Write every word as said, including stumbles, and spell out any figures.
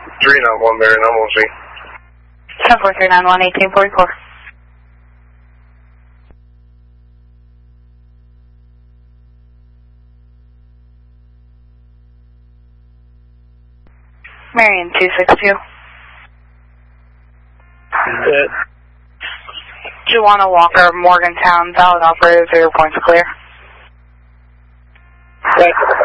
three nine one, Marion, I'm on scene. ten four three nine one, eighteen forty-four. Marion two six two. Set. Joanna Walker, Morgantown, valid operator, zero points clear. Set.